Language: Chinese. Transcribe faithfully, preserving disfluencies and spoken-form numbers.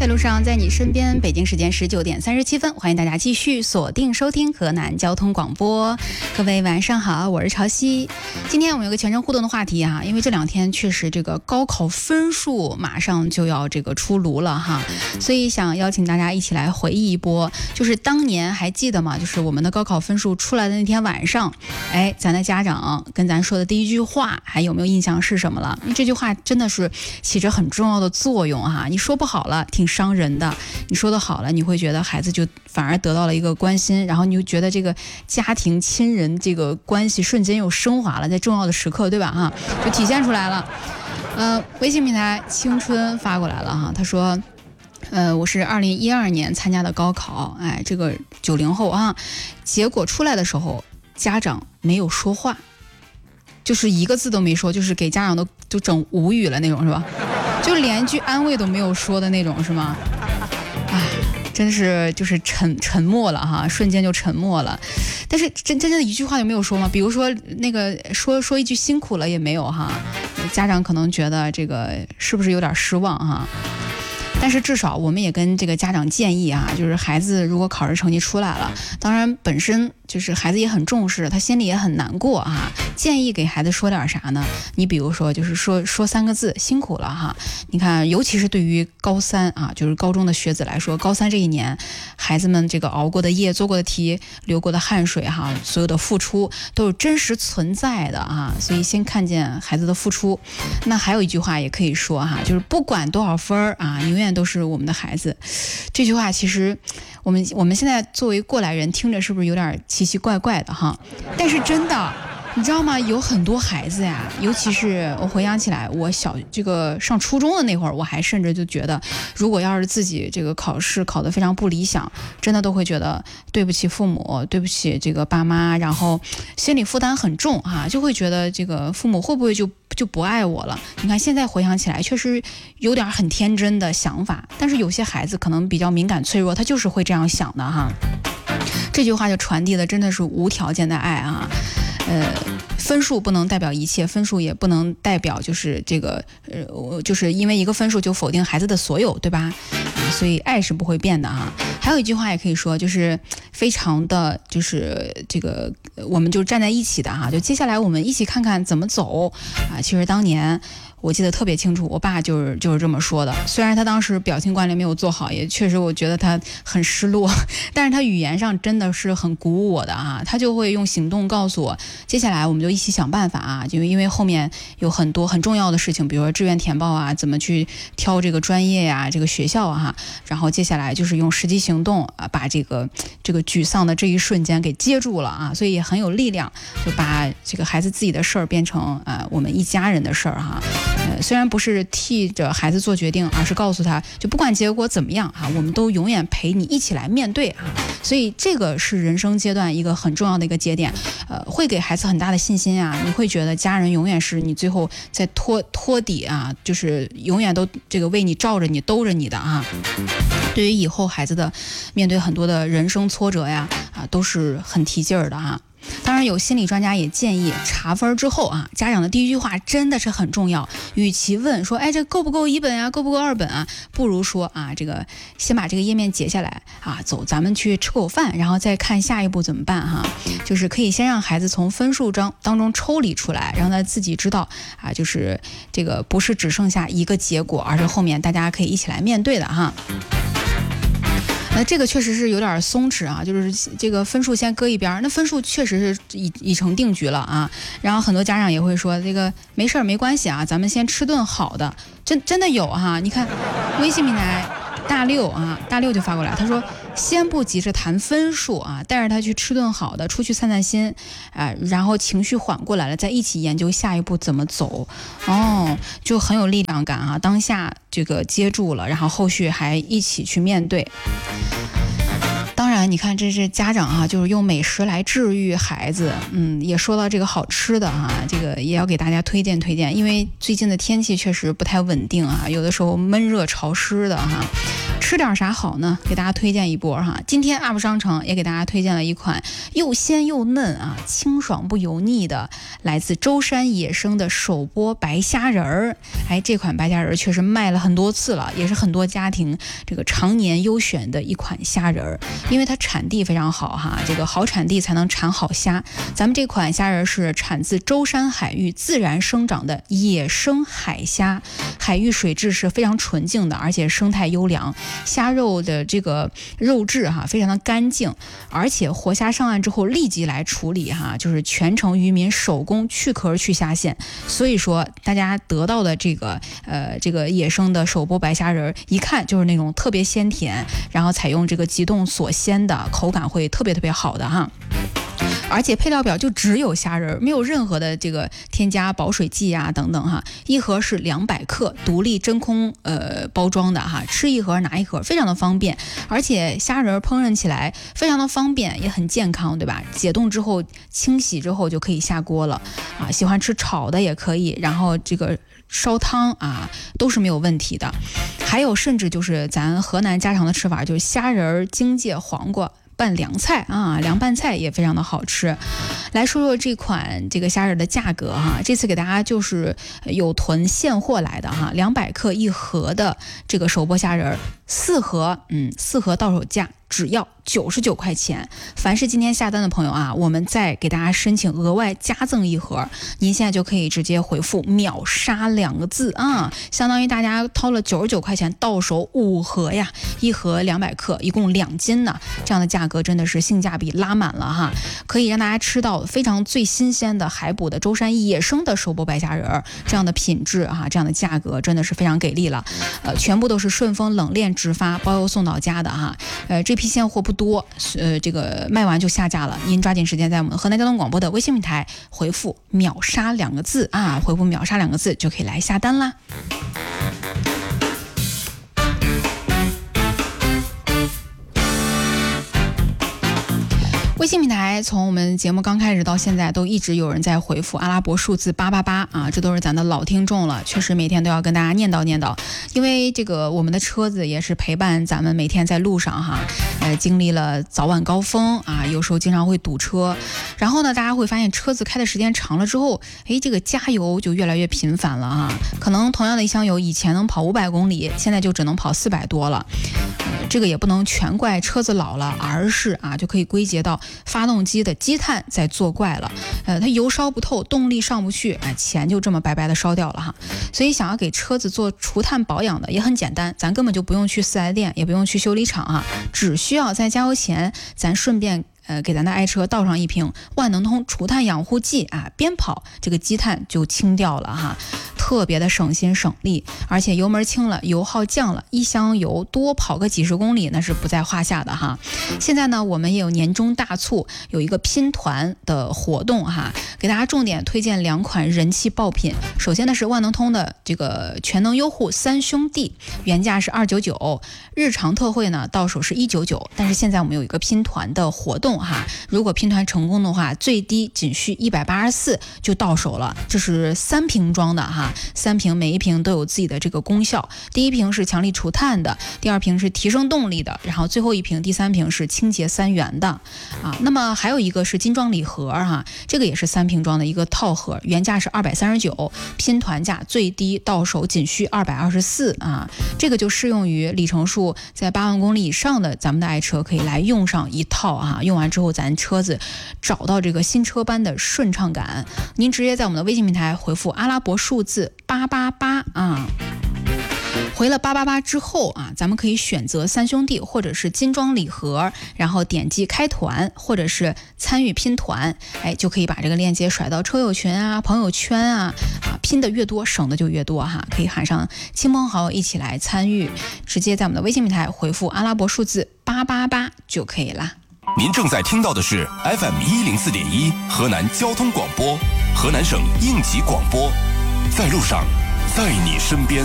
在路上，在你身边。北京时间十九点三十七分，欢迎大家继续锁定收听河南交通广播。各位晚上好，我是潮汐。今天我们有个全程互动的话题啊，因为这两天确实这个高考分数马上就要这个出炉了哈，所以想邀请大家一起来回忆一波，就是当年还记得吗？就是我们的高考分数出来的那天晚上，哎，咱的家长跟咱说的第一句话，还有没有印象是什么了？因为这句话真的是起着很重要的作用哈，你说不好了挺伤人的，你说的好了，你会觉得孩子就反而得到了一个关心，然后你就觉得这个家庭亲人这个关系瞬间又升华了，在重要的时刻，对吧哈，就体现出来了。呃，微信平台青春发过来了哈，他说呃，我是二零一二年参加的高考，哎，这个九零后啊，结果出来的时候家长没有说话，就是一个字都没说，就是给家长都就整无语了那种，是吧？就连句安慰都没有说的那种，是吗？哎，真是就是沉沉默了哈，瞬间就沉默了。但是真真正的一句话就没有说吗？比如说那个说说一句辛苦了也没有哈，家长可能觉得这个是不是有点失望哈？但是至少我们也跟这个家长建议啊，就是孩子如果考试成绩出来了，当然本身就是孩子也很重视，他心里也很难过啊。建议给孩子说点啥呢？你比如说就是说说三个字，辛苦了哈。你看，尤其是对于高三啊，就是高中的学子来说，高三这一年，孩子们这个熬过的夜、做过的题、流过的汗水哈，所有的付出都是真实存在的啊。所以先看见孩子的付出。那还有一句话也可以说哈，就是不管多少分啊，永远都是我们的孩子。这句话其实我们我们现在作为过来人听着是不是有点奇奇怪怪的哈？但是真的你知道吗？有很多孩子呀，尤其是我回想起来，我小这个上初中的那会儿，我还甚至就觉得，如果要是自己这个考试考得非常不理想，真的都会觉得对不起父母，对不起这个爸妈，然后心理负担很重啊，就会觉得这个父母会不会就就不爱我了？你看现在回想起来，确实有点很天真的想法，但是有些孩子可能比较敏感脆弱，他就是会这样想的哈。这句话就传递的真的是无条件的爱啊。呃，分数不能代表一切，分数也不能代表就是这个呃，就是因为一个分数就否定孩子的所有，对吧？所以爱是不会变的哈。还有一句话也可以说，就是非常的就是这个我们就站在一起的哈，就接下来我们一起看看怎么走啊。其实当年我记得特别清楚，我爸就是就是这么说的。虽然他当时表情管理没有做好，也确实我觉得他很失落，但是他语言上真的是很鼓舞我的啊。他就会用行动告诉我，接下来我们就一起想办法啊。就因为后面有很多很重要的事情，比如说志愿填报啊，怎么去挑这个专业呀、啊，这个学校啊，然后接下来就是用实际行动啊，把这个这个沮丧的这一瞬间给接住了啊。所以也很有力量，就把这个孩子自己的事儿变成啊我们一家人的事儿哈。呃，虽然不是替着孩子做决定，而是告诉他，就不管结果怎么样啊，我们都永远陪你一起来面对啊。所以这个是人生阶段一个很重要的一个节点，呃，会给孩子很大的信心啊。你会觉得家人永远是你最后在托托底啊，就是永远都这个为你罩着你、兜着你的啊。对于以后孩子的面对很多的人生挫折呀，啊，都是很提劲儿的哈。当然有心理专家也建议查分之后啊，家长的第一句话真的是很重要，与其问说哎这够不够一本啊，够不够二本啊，不如说啊这个先把这个页面截下来啊，走咱们去吃口饭，然后再看下一步怎么办哈。就是可以先让孩子从分数章当中抽离出来，让他自己知道啊，就是这个不是只剩下一个结果，而是后面大家可以一起来面对的哈。那这个确实是有点松弛啊，就是这个分数先搁一边，那分数确实是已已成定局了啊。然后很多家长也会说，这个没事儿没关系啊，咱们先吃顿好的，真真的有哈。你看微信平台大六啊，大六就发过来，他说先不急着谈分数啊，带着他去吃顿好的，出去散散心啊，然后情绪缓过来了，再一起研究下一步怎么走。哦，就很有力量感啊，当下这个接住了，然后后续还一起去面对。当然你看这是家长啊，就是用美食来治愈孩子，嗯，也说到这个好吃的啊，这个也要给大家推荐推荐，因为最近的天气确实不太稳定啊，有的时候闷热潮湿的哈，吃吃点啥好呢？给大家推荐一波哈。今天 U P 商城也给大家推荐了一款又鲜又嫩啊，清爽不油腻的，来自舟山野生的手剥白虾仁儿。哎，这款白虾仁儿确实卖了很多次了，也是很多家庭这个常年优选的一款虾仁儿，因为它产地非常好哈，这个好产地才能产好虾。咱们这款虾仁儿是产自舟山海域自然生长的野生海虾，海域水质是非常纯净的，而且生态优良。虾肉的这个肉质哈非常的干净，而且活虾上岸之后立即来处理哈，就是全程渔民手工去壳去虾线，所以说大家得到的这个呃这个野生的手剥白虾仁一看就是那种特别鲜甜，然后采用这个急冻锁鲜的，口感会特别特别好的哈。而且配料表就只有虾仁，没有任何的这个添加保水剂啊等等哈。一盒是两百克，独立真空呃包装的哈，吃一盒拿一盒，非常的方便。而且虾仁烹饪起来非常的方便，也很健康，对吧？解冻之后清洗之后就可以下锅了啊。喜欢吃炒的也可以，然后这个烧汤啊都是没有问题的。还有甚至就是咱河南家常的吃法，就是虾仁、荆芥、黄瓜拌凉菜啊，凉拌菜也非常的好吃。来说说这款这个虾仁的价格哈，这次给大家就是有囤现货来的哈，两百克一盒的这个手剥虾仁，四盒，嗯，四盒到手价只要九十九块钱。凡是今天下单的朋友啊，我们再给大家申请额外加赠一盒，您现在就可以直接回复秒杀两个字啊，相当于大家掏了九十九块钱到手五盒呀，一盒两百克，一共两斤呢，这样的价格真的是性价比拉满了哈，可以让大家吃到非常最新鲜的海捕的舟山野生的手剥白虾仁，这样的品质哈，这样的价格真的是非常给力了。呃，全部都是顺丰冷链直发，包邮送到家的哈。呃，这批现货不多，呃，这个卖完就下架了，您抓紧时间在我们河南交通广播的微信平台回复秒杀两个字啊，回复秒杀两个字就可以来下单啦。微信平台从我们节目刚开始到现在都一直有人在回复阿拉伯数字八八八啊，这都是咱的老听众了，确实每天都要跟大家念叨念叨，因为这个我们的车子也是陪伴咱们每天在路上哈，呃，经历了早晚高峰啊，有时候经常会堵车，然后呢，大家会发现车子开的时间长了之后，哎，这个加油就越来越频繁了哈，可能同样的一箱油以前能跑五百公里，现在就只能跑四百多了。呃，这个也不能全怪车子老了，而是啊，就可以归结到发动机的积碳在作怪了，呃，它油烧不透，动力上不去，哎，钱就这么白白的烧掉了哈。所以想要给车子做除碳保养的也很简单，咱根本就不用去四 S 店，也不用去修理厂啊，只需要在加油前，咱顺便呃，给咱的爱车倒上一瓶万能通除碳养护剂啊，边跑这个积碳就清掉了哈，特别的省心省力，而且油门轻了，油耗降了，一箱油多跑个几十公里那是不在话下的哈。现在呢，我们也有年终大促，有一个拼团的活动哈，给大家重点推荐两款人气爆品。首先呢是万能通的这个全能优护三兄弟，原价是二九九，日常特惠呢到手是一九九，但是现在我们有一个拼团的活动哈，如果拼团成功的话，最低仅需一百八十四就到手了。这是三瓶装的哈，三瓶每一瓶都有自己的这个功效。第一瓶是强力除碳的，第二瓶是提升动力的，然后最后一瓶第三瓶是清洁三元的啊。那么还有一个是精装礼盒哈，这个也是三瓶装的一个套盒，原价是二百三十九，拼团价最低到手仅需二百二十四啊。这个就适用于里程数在八万公里以上的咱们的爱车可以来用上一套啊，用完之后咱车子找到这个新车般的顺畅感。您直接在我们的微信平台回复阿拉伯数字八八八啊，回了八八八之后啊，咱们可以选择三兄弟或者是精装礼盒，然后点击开团或者是参与拼团，哎，就可以把这个链接甩到车友群啊、朋友圈啊，啊，拼的越多省的就越多哈，可以喊上亲朋好友一起来参与，直接在我们的微信平台回复阿拉伯数字八八八就可以啦。 您正在听到的是 F M 一零四点一河南交通广播，河南省应急广播，在路上，在你身边。